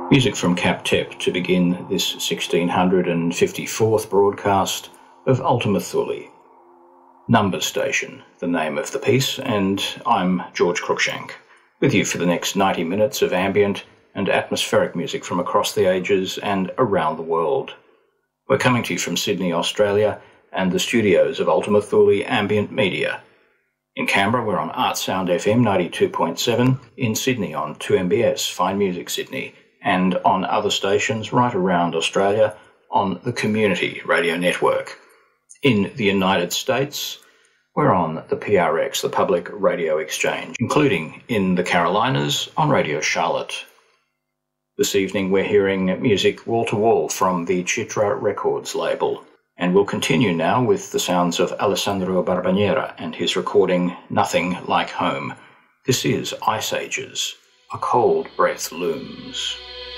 Music from Cap Tep to begin this 1654th broadcast of Ultima Thule. Number Station, the name of the piece, and I'm George Cruikshank, with you for the next 90 minutes of ambient and atmospheric music from across the ages and around the world. We're coming to you from Sydney, Australia, and the studios of Ultima Thule Ambient Media. In Canberra, we're on Artsound FM 92.7, in Sydney on 2MBS, Fine Music Sydney, and on other stations right around Australia on the Community Radio Network. In the United States, we're on the PRX, the Public Radio Exchange, including in the Carolinas on Radio Charlotte. This evening we're hearing music wall-to-wall from the Chitra Records label, and we'll continue now with the sounds of Alessandro Barbaniera and his recording Nothing Like Home. This is Ice Ages, A Cold Breath Looms.